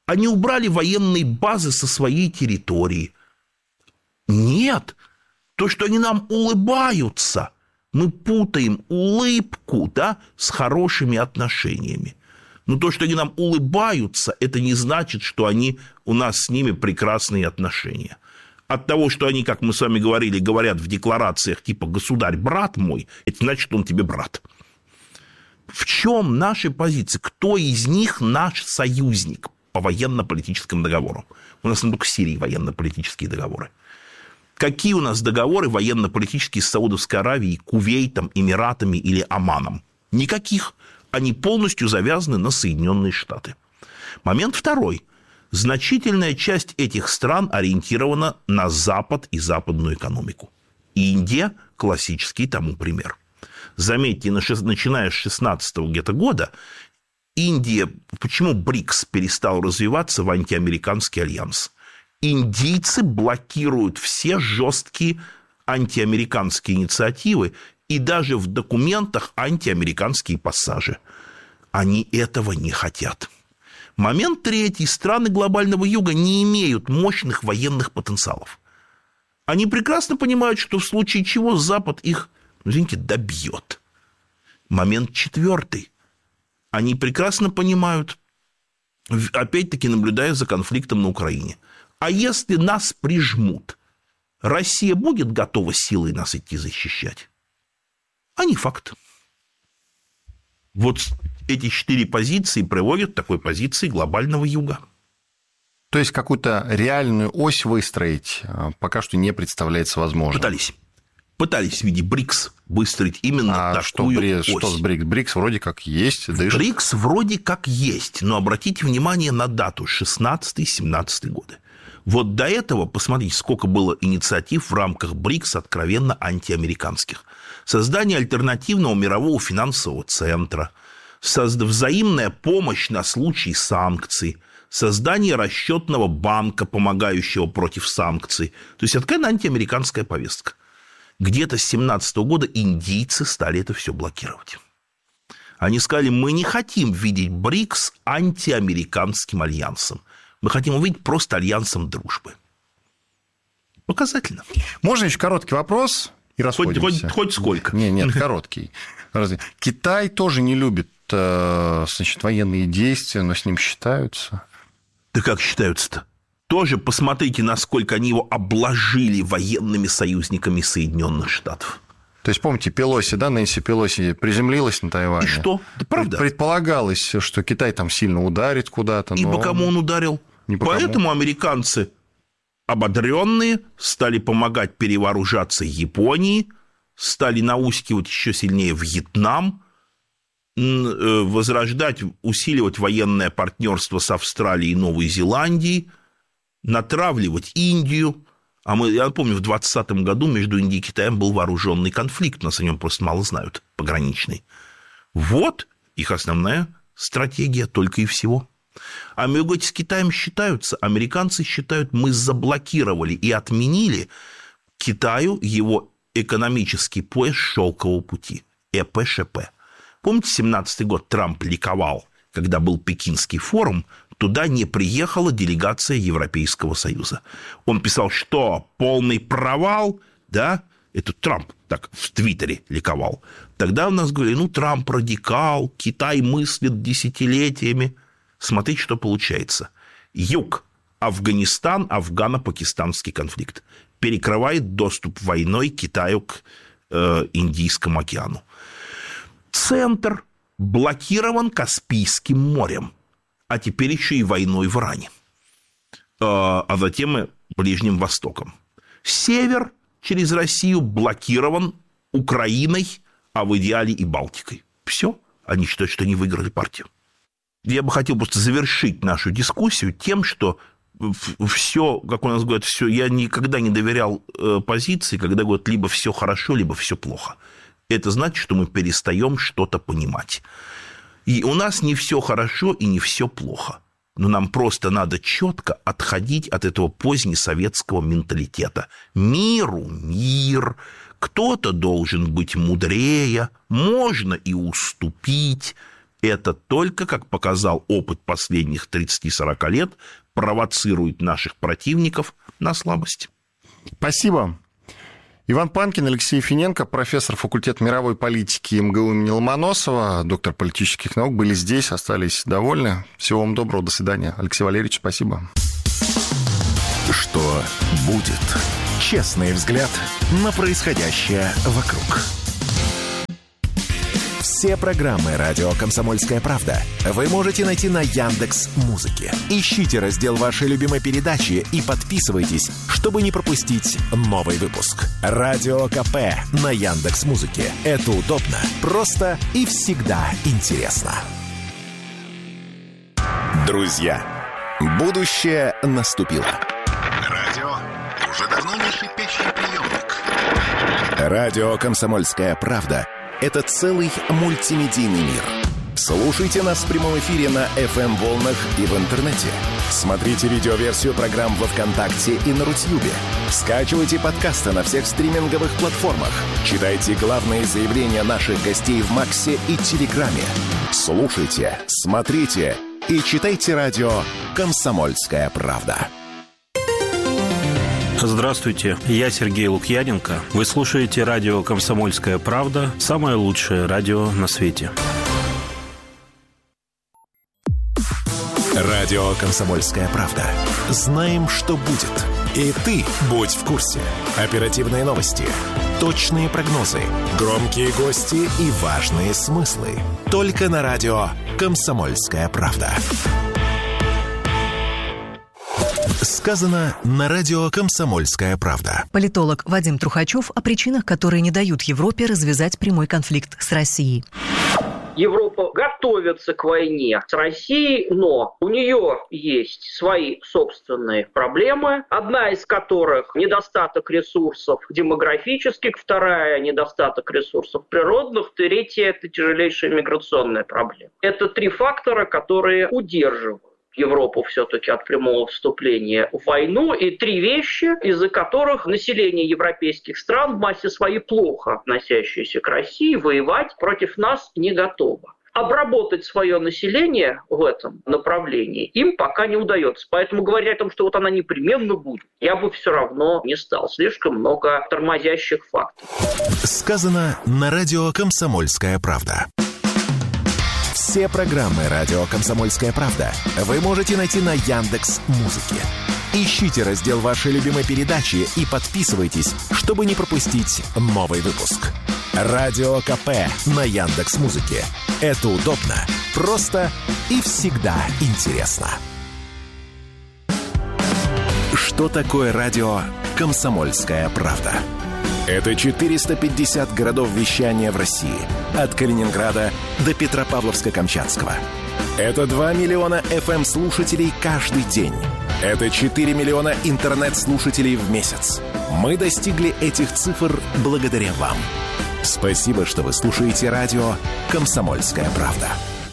Они убрали военные базы со своей территории. Нет. То, что они нам улыбаются, мы путаем улыбку, да, с хорошими отношениями. Но то, что они нам улыбаются, это не значит, что у нас с ними прекрасные отношения. От того, что они, как мы с вами говорили, говорят в декларациях типа «государь, брат мой», это значит, что он тебе брат. В чем наши позиции? Кто из них наш союзник по военно-политическим договорам? У нас только в Сирии военно-политические договоры. Какие у нас договоры военно-политические с Саудовской Аравией, Кувейтом, Эмиратами или Оманом? Никаких. Они полностью завязаны на Соединенные Штаты. Момент второй. Значительная часть этих стран ориентирована на Запад и западную экономику. Индия – классический тому пример. Заметьте, начиная с 16 где-то года, Индия, почему БРИКС перестал развиваться в антиамериканский альянс? Индийцы блокируют все жесткие антиамериканские инициативы и даже в документах антиамериканские пассажи. Они этого не хотят. Момент третий. Страны глобального юга не имеют мощных военных потенциалов. Они прекрасно понимают, что в случае чего Запад их, извините, добьет. Момент четвертый. Они прекрасно понимают, опять-таки наблюдая за конфликтом на Украине. А если нас прижмут, Россия будет готова силой нас идти защищать? А не факт. Вот эти 4 позиции приводят к такой позиции глобального юга. То есть какую-то реальную ось выстроить пока что не представляется возможным. Пытались в виде БРИКС выстроить именно такую ось. Что с БРИКС? БРИКС вроде как есть. БРИКС вроде как есть, но обратите внимание на дату 16-17 годы. Вот до этого, посмотрите, сколько было инициатив в рамках БРИКС откровенно антиамериканских. Создание альтернативного мирового финансового центра, взаимная помощь на случай санкций, создание расчетного банка, помогающего против санкций. То есть, это такая антиамериканская повестка. Где-то с 17 года индийцы стали это все блокировать. Они сказали, мы не хотим видеть БРИКС антиамериканским альянсом. Мы хотим увидеть просто альянсом дружбы. Показательно. Можно еще короткий вопрос и расходимся? Хоть сколько. Нет, короткий. Китай тоже не любит, значит, военные действия, но с ним считаются. Да как считаются-то? Тоже посмотрите, насколько они его обложили военными союзниками Соединенных Штатов. То есть, помните, Пелоси, да, Нэнси Пелоси приземлилась на Тайване. И что? Да правда. Предполагалось, что Китай там сильно ударит куда-то. И по кому он ударил? Поэтому американцы, ободренные, стали помогать перевооружаться Японии, стали наускивать еще сильнее Вьетнам, возрождать, усиливать военное партнерство с Австралией и Новой Зеландией, натравливать Индию. Я помню, в 2020 году между Индией и Китаем был вооруженный конфликт, у нас о нем просто мало знают, пограничный. Вот их основная стратегия только и всего. А мы, говорите, с Китаем считаются. Американцы считают, мы заблокировали и отменили Китаю его экономический пояс шелкового пути, ЭПШП. Помните, 17 год Трамп ликовал, когда был Пекинский форум, туда не приехала делегация Европейского Союза. Он писал, что полный провал, да, это Трамп так в Твиттере ликовал. Тогда у нас говорили, Трамп радикал, Китай мыслит десятилетиями. Смотрите, что получается. Юг, Афганистан, афгано-пакистанский конфликт перекрывает доступ войной Китаю к Индийскому океану. Центр блокирован Каспийским морем, а теперь еще и войной в Иране, а затем и Ближним Востоком. Север через Россию блокирован Украиной, а в идеале и Балтикой. Все, они считают, что они выиграли партию. Я бы хотел просто завершить нашу дискуссию тем, что все, как у нас говорят, все, я никогда не доверял позиции, когда говорят, либо все хорошо, либо все плохо. Это значит, что мы перестаем что-то понимать. И у нас не все хорошо и не все плохо. Но нам просто надо четко отходить от этого позднесоветского менталитета. Миру мир, кто-то должен быть мудрее, можно и уступить. это только, как показал опыт последних 30-40 лет, провоцирует наших противников на слабость. Спасибо. Иван Панкин, Алексей Финенко, профессор факультета мировой политики МГУ имени Ломоносова, доктор политических наук, были здесь, остались довольны. Всего вам доброго, до свидания. Алексей Валерьевич, спасибо. Что будет? Честный взгляд на происходящее вокруг. Все программы «Радио Комсомольская правда» вы можете найти на Яндекс.Музыке. Ищите раздел вашей любимой передачи и подписывайтесь, чтобы не пропустить новый выпуск. Радио КП на Яндекс.Музыке. Это удобно, просто и всегда интересно. Друзья, будущее наступило. Радио уже давно не шипящий приемник. Радио «Комсомольская правда» — это целый мультимедийный мир. Слушайте нас в прямом эфире на FM-волнах и в интернете. Смотрите видеоверсию программ во ВКонтакте и на Рутьюбе. Скачивайте подкасты на всех стриминговых платформах. Читайте главные заявления наших гостей в Максе и Телеграме. Слушайте, смотрите и читайте радио «Комсомольская правда». Здравствуйте, я Сергей Лукьяненко. Вы слушаете радио «Комсомольская правда», самое лучшее радио на свете. Радио «Комсомольская правда». Знаем, что будет. И ты будь в курсе. Оперативные новости, точные прогнозы, громкие гости и важные смыслы. Только на радио «Комсомольская правда». Сказано на радио «Комсомольская правда». Политолог Вадим Трухачев о причинах, которые не дают Европе развязать прямой конфликт с Россией. Европа готовится к войне с Россией, но у нее есть свои собственные проблемы, одна из которых недостаток ресурсов демографических, вторая недостаток ресурсов природных, третья это тяжелейшая миграционная проблема. Это три фактора, которые удерживают Европу все-таки от прямого вступления в войну, и три вещи, из-за которых население европейских стран в массе своей плохо относящееся к России, воевать против нас не готово. Обработать свое население в этом направлении им пока не удается. Поэтому говорить о том, что вот она непременно будет, я бы все равно не стал. Слишком много тормозящих факторов. Сказано на радио «Комсомольская правда». Все программы «Радио Комсомольская правда» вы можете найти на Яндекс.Музыке. Ищите раздел вашей любимой передачи и подписывайтесь, чтобы не пропустить новый выпуск. Радио КП на Яндекс.Музыке. Это удобно, просто и всегда интересно. Что такое радио «Комсомольская правда»? Это 450 городов вещания в России. От Калининграда до Петропавловска-Камчатского. Это 2 миллиона FM-слушателей каждый день. Это 4 миллиона интернет-слушателей в месяц. Мы достигли этих цифр благодаря вам. Спасибо, что вы слушаете радио «Комсомольская правда».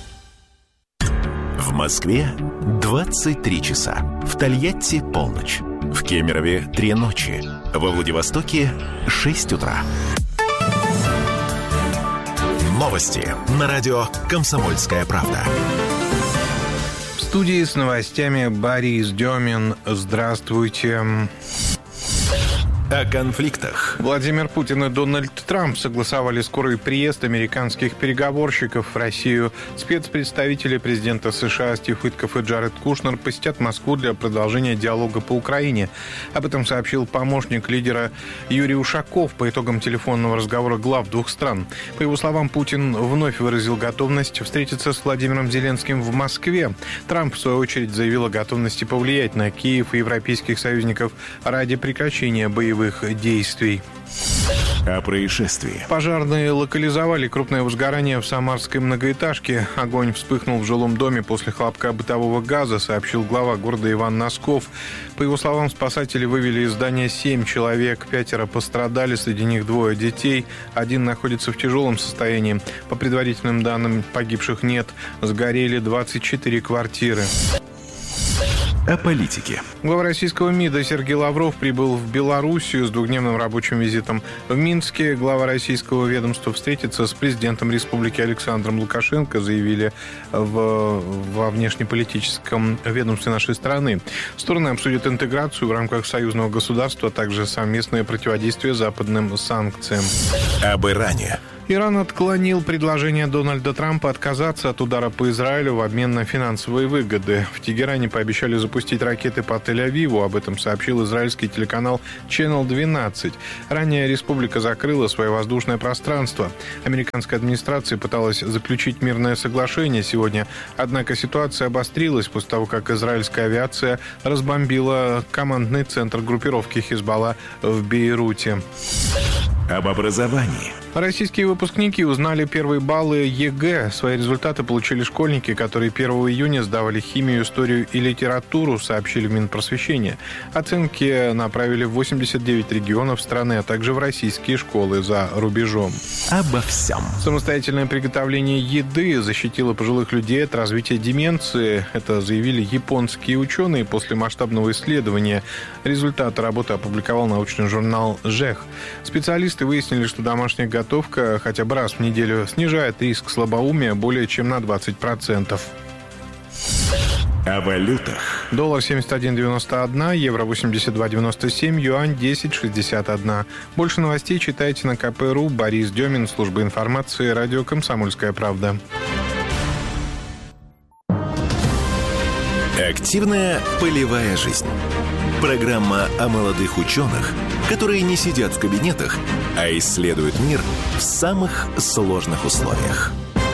В Москве 23 часа. В Тольятти полночь. В Кемерове 3 ночи. Во Владивостоке 6 утра. Новости на радио «Комсомольская правда». В студии с новостями Борис Демин. Здравствуйте. О конфликтах. Владимир Путин и Дональд Трамп согласовали скорый приезд американских переговорщиков в Россию. Спецпредставители президента США Стив Уиткоф и Джаред Кушнер посетят Москву для продолжения диалога по Украине. Об этом сообщил помощник лидера Юрий Ушаков по итогам телефонного разговора глав двух стран. По его словам, Путин вновь выразил готовность встретиться с Владимиром Зеленским в Москве. Трамп, в свою очередь, заявил о готовности повлиять на Киев и европейских союзников ради прекращения боевых действий. О происшествии. Пожарные локализовали крупное возгорание в самарской многоэтажке. Огонь вспыхнул в жилом доме после хлопка бытового газа, сообщил глава города Иван Носков. По его словам, спасатели вывели из здания 7 человек, 5 пострадали, среди них 2 детей. 1 находится в тяжелом состоянии. По предварительным данным, погибших нет. Сгорели 24 квартиры. о политике. Глава российского МИДа Сергей Лавров прибыл в Белоруссию с двухдневным рабочим визитом в Минске. Глава российского ведомства встретится с президентом республики Александром Лукашенко, заявили во внешнеполитическом ведомстве нашей страны. Стороны обсудят интеграцию в рамках союзного государства, а также совместное противодействие западным санкциям. Об Иране. Иран отклонил предложение Дональда Трампа отказаться от удара по Израилю в обмен на финансовые выгоды. В Тегеране пообещали запустить ракеты по Тель-Авиву. Об этом сообщил израильский телеканал Channel 12. Ранее республика закрыла свое воздушное пространство. Американская администрация пыталась заключить мирное соглашение сегодня. Однако ситуация обострилась после того, как израильская авиация разбомбила командный центр группировки Хизбалла в Бейруте. Об образовании. Российские выпускники узнали первые баллы ЕГЭ. Свои результаты получили школьники, которые 1 июня сдавали химию, историю и литературу, сообщили в Минпросвещения. Оценки направили в 89 регионов страны, а также в российские школы за рубежом. Обо всем. Самостоятельное приготовление еды защитило пожилых людей от развития деменции. Это заявили японские ученые после масштабного исследования. Результаты работы опубликовал научный журнал «ЖЭХ». Специалисты выяснили, что домашняя готовка хотя бы раз в неделю снижает риск слабоумия более чем на 20%. О валютах. Доллар 71,91, евро 82,97, юань 10,61. Больше новостей читайте на КП.ру. Борис Демин, служба информации, радио «Комсомольская правда». Активная полевая жизнь. Программа о молодых ученых, которые не сидят в кабинетах, а исследуют мир в самых сложных условиях.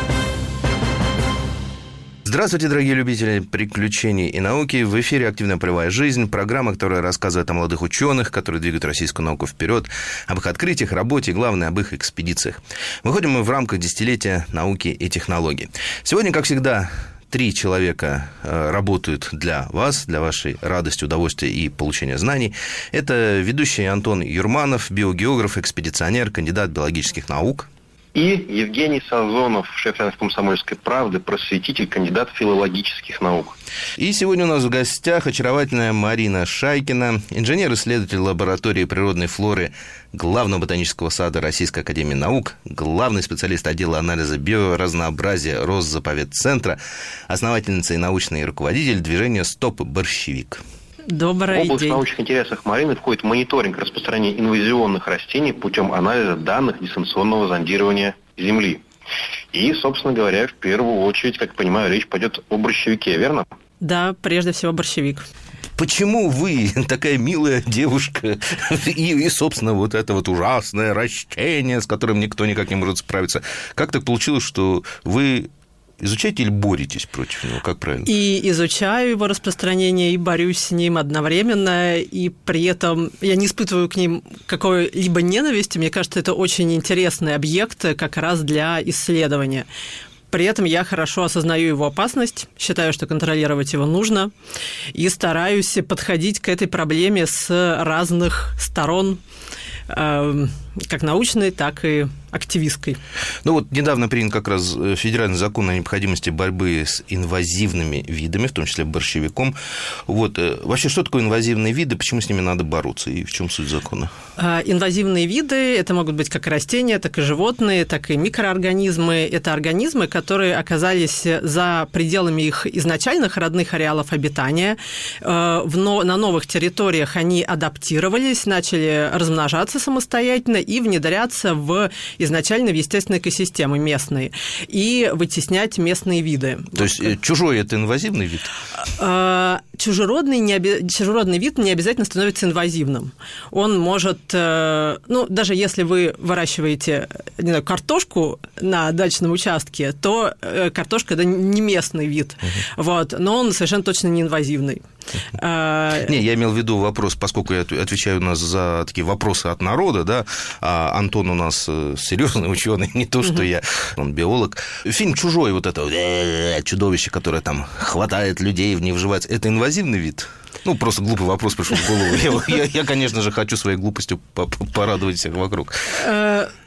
Здравствуйте, дорогие любители приключений и науки. В эфире «Активная полевая жизнь», программа, которая рассказывает о молодых ученых, которые двигают российскую науку вперед, об их открытиях, работе и, главное, об их экспедициях. Выходим мы в рамках десятилетия науки и технологий. Сегодня, как всегда, 3 человека работают для вас, для вашей радости, удовольствия и получения знаний. Это ведущий Антон Юрманов, биогеограф, экспедиционер, кандидат биологических наук. И Евгений Сазонов, шеф-редактор «Комсомольской правды», просветитель, кандидат филологических наук. И сегодня у нас в гостях очаровательная Марина Шайкина, инженер-исследователь лаборатории природной флоры Главного ботанического сада Российской академии наук, главный специалист отдела анализа биоразнообразия Росзаповедцентра, основательница и научный руководитель движения «Стоп борщевик». Добрый день. В область научных интересов Марины входит мониторинг распространения инвазионных растений путем анализа данных дистанционного зондирования Земли. И, собственно говоря, в первую очередь, как я понимаю, речь пойдет о борщевике, верно? Да, прежде всего борщевик. Почему вы, такая милая девушка, и, собственно, вот это вот ужасное растение, с которым никто никак не может справиться, как так получилось, что вы изучаете или боретесь против него? Как правильно? И изучаю его распространение, и борюсь с ним одновременно, и при этом я не испытываю к ним какой-либо ненависти. Мне кажется, это очень интересный объект как раз для исследования. При этом я хорошо осознаю его опасность, считаю, что контролировать его нужно, и стараюсь подходить к этой проблеме с разных сторон, как научной, так и активистской. Ну вот недавно принят как раз федеральный закон о необходимости борьбы с инвазивными видами, в том числе борщевиком. Вот. Вообще, что такое инвазивные виды, почему с ними надо бороться и в чем суть закона? Инвазивные виды – это могут быть как растения, так и животные, так и микроорганизмы. Это организмы, которые оказались за пределами их изначальных родных ареалов обитания. На новых территориях они адаптировались, начали размножаться самостоятельно и внедряться в изначально в естественные экосистемы местные и вытеснять местные виды. То есть чужой – это инвазивный вид? Чужеродный вид не обязательно становится инвазивным. Он может, даже если вы выращиваете, не знаю, картошку на дачном участке, то картошка – это не местный вид, вот, но он совершенно точно не инвазивный. Не, я имел в виду вопрос, поскольку я отвечаю у нас за такие вопросы от народа, да, а Антон у нас серьезный ученый, не то, что я, он биолог. Фильм «Чужой», вот это чудовище, которое там хватает людей, в них вживается, это инвазивный вид? Ну, просто глупый вопрос пришел в голову. Я, конечно же, хочу своей глупостью порадовать всех вокруг.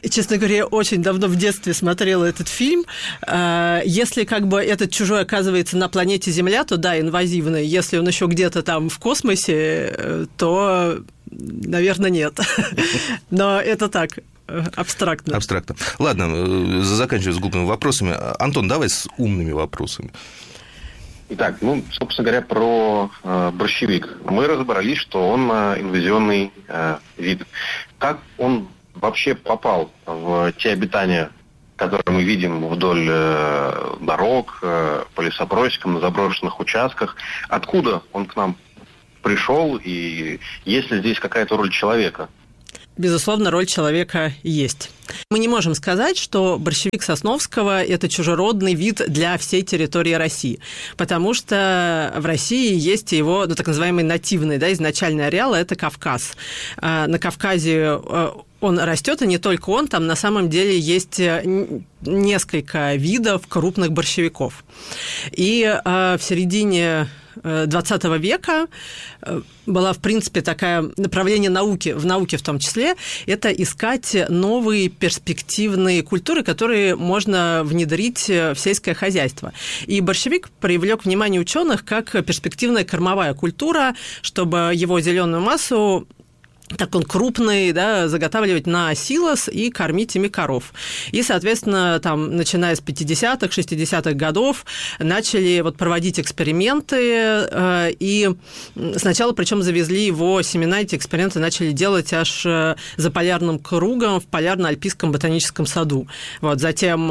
Честно говоря, я очень давно в детстве смотрела этот фильм. Если как бы этот чужой оказывается на планете Земля, то да, инвазивный. Если он еще где-то там в космосе, то, наверное, нет. Но это так, абстрактно. Абстрактно. Ладно, заканчивая с глупыми вопросами. Антон, давай с умными вопросами. Итак, собственно говоря, про борщевик. Мы разобрались, что он инвазионный вид. Как он вообще попал в те обитания, которые мы видим вдоль дорог, по лесопросекам, на заброшенных участках? Откуда он к нам пришел, и есть ли здесь какая-то роль человека? Безусловно, роль человека есть. Мы не можем сказать, что борщевик Сосновского – это чужеродный вид для всей территории России, потому что в России есть его, так называемый нативный, изначальный ареал – это Кавказ. На Кавказе он растет, и не только он, там на самом деле есть несколько видов крупных борщевиков. И в середине XX века было, в принципе, такое направление науки, в науке в том числе, это искать новые перспективные культуры, которые можно внедрить в сельское хозяйство. И борщевик привлек внимание ученых как перспективная кормовая культура, чтобы его зеленую массу, так он крупный, заготавливать на силос и кормить ими коров. И, соответственно, там, начиная с 50-х, 60-х годов начали проводить эксперименты, и сначала, причем, завезли его семена, эти эксперименты начали делать аж за полярным кругом в Полярно-Альпийском ботаническом саду. Затем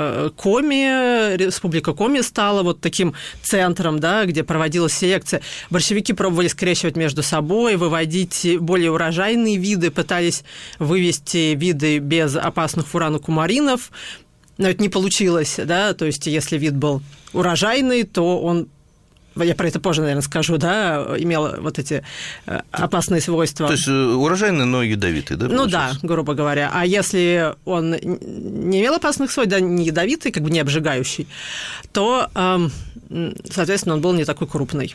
Коми, республика Коми стала таким центром, где проводилась селекция. Борщевики пробовали скрещивать между собой, выводить более урожайные виды, пытались вывести виды без опасных фурану кумаринов, но это не получилось, то есть если вид был урожайный, то он, я про это позже, наверное, скажу, имел эти опасные свойства. То есть урожайный, но ядовитый, да? Да, грубо говоря. А если он не имел опасных свойств, не ядовитый, не обжигающий, то, соответственно, он был не такой крупный.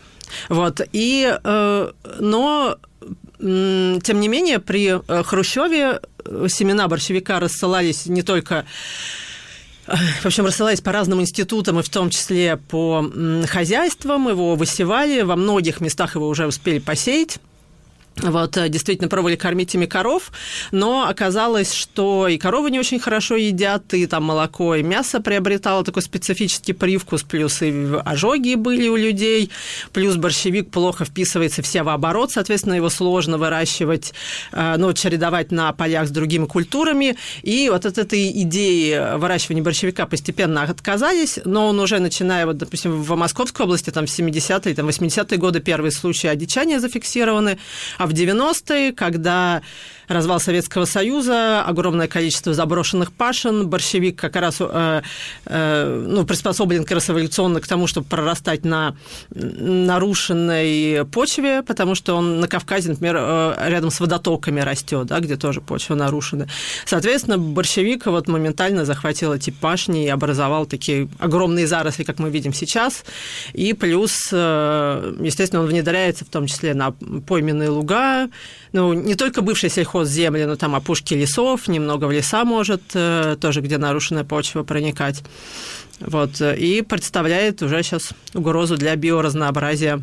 Но тем не менее, при Хрущеве семена борщевика рассылались не только... В общем, рассылались по разным институтам, и в том числе по хозяйствам. Его высевали, во многих местах его уже успели посеять. Действительно пробовали кормить ими коров, но оказалось, что и коровы не очень хорошо едят, и там молоко, и мясо приобретало такой специфический привкус, плюс и ожоги были у людей, плюс борщевик плохо вписывается в севооборот, соответственно, его сложно выращивать, чередовать на полях с другими культурами, и от этой идеи выращивания борщевика постепенно отказались, но он уже, начиная, допустим, в Московской области, там, в 70-е, 80-е годы первые случаи одичания зафиксированы, а в 90-е, когда развал Советского Союза, огромное количество заброшенных пашен, борщевик как раз приспособлен как раз эволюционно к тому, чтобы прорастать на нарушенной почве, потому что он на Кавказе, например, рядом с водотоками растет, где тоже почва нарушена. Соответственно, борщевик моментально захватил эти пашни и образовал такие огромные заросли, как мы видим сейчас, и плюс, естественно, он внедряется в том числе на пойменные луга, не только бывшие сельхозземли, но там опушки лесов, немного в леса может тоже, где нарушенная почва, проникать. И представляет уже сейчас угрозу для биоразнообразия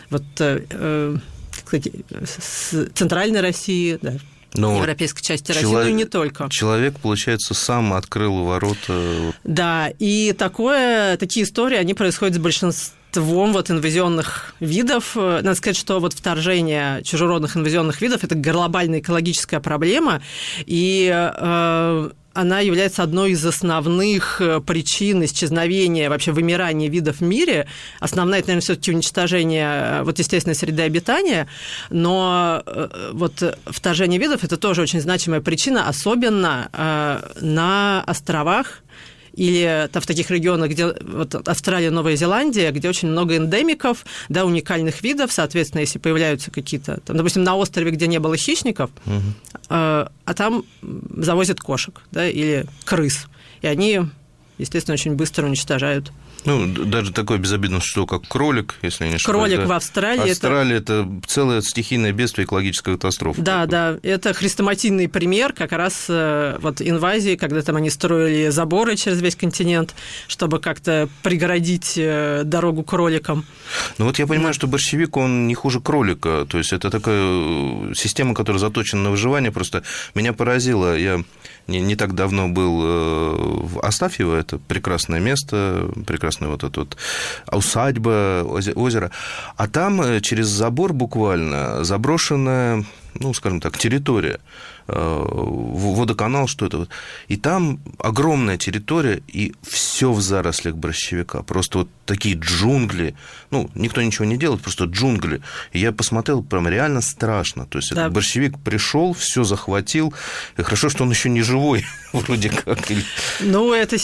центральной России, европейской части России, но и не только. Человек, получается, сам открыл ворота. Да, и такие истории, они происходят с большинством инвазионных видов. Надо сказать, что вторжение чужеродных инвазионных видов – это глобальная экологическая проблема, и она является одной из основных причин исчезновения, вообще вымирания видов в мире. Основная, это, наверное, все-таки уничтожение естественной среды обитания, но вторжение видов – это тоже очень значимая причина, особенно на островах, или в таких регионах, где Австралия, Новая Зеландия, где очень много эндемиков, уникальных видов, соответственно, если появляются какие-то, допустим, на острове, где не было хищников, а там завозят кошек, или крыс, и они естественно, очень быстро уничтожают. Ну, даже такое безобидное что, как кролик, если я не ошибаюсь. Кролик да? в Австралии. Австралия – это целое стихийное бедствие, экологическая катастрофа. Да, да, это хрестоматийный пример как раз вот инвазии, когда там они строили заборы через весь континент, чтобы как-то преградить дорогу кроликам. Ну вот я понимаю, что борщевик, он не хуже кролика, то есть это такая система, которая заточена на выживание, просто меня поразило, я не так давно был в Астафьево, это прекрасное место, прекрасная вот эта вот усадьба, озеро, а там через забор буквально заброшенная, ну, скажем так, территория, водоканал, что это вот. И там огромная территория, и все в зарослях борщевика. Просто вот такие джунгли. Ну, никто ничего не делает, просто джунгли. И я посмотрел, прям реально страшно. То есть, этот борщевик пришел, все захватил. И хорошо, что он еще не живой, вроде как. Ну, это